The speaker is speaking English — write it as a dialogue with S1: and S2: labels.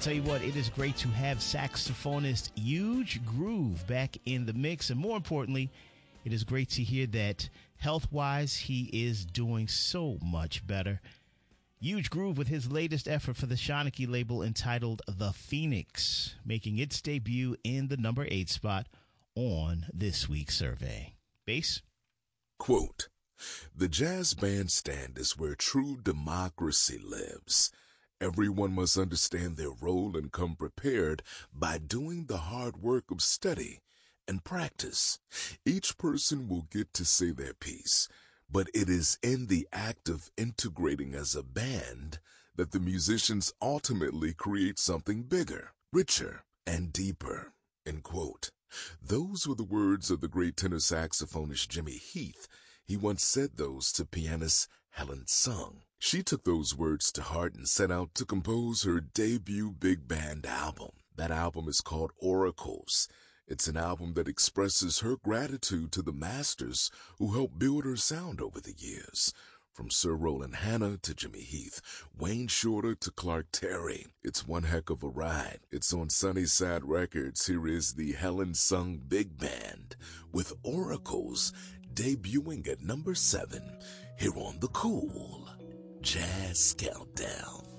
S1: tell you what, it is great to have saxophonist Huge Groove back in the mix. And more importantly, it is great to hear that health-wise, he is doing so much better. Huge Groove with his latest effort for the Shanachie label entitled The Phoenix, making its debut in the number 8 spot on this week's survey. Bass?
S2: Quote, "The jazz bandstand is where true democracy lives. Everyone must understand their role and come prepared by doing the hard work of study and practice. Each person will get to say their piece, but it is in the act of integrating as a band that the musicians ultimately create something bigger, richer, and deeper." End quote. Those were the words of the great tenor saxophonist Jimmy Heath. He once said those to pianist Helen Sung. She took those words to heart and set out to compose her debut big band album. That album is called Oracles. It's an album that expresses her gratitude to the masters who helped build her sound over the years. From Sir Roland Hanna to Jimmy Heath, Wayne Shorter to Clark Terry. It's one heck of a ride. It's on Sunnyside Records. Here is the Helen Sung Big Band with Oracles debuting at number 7 here on the Cool Jazz Countdown.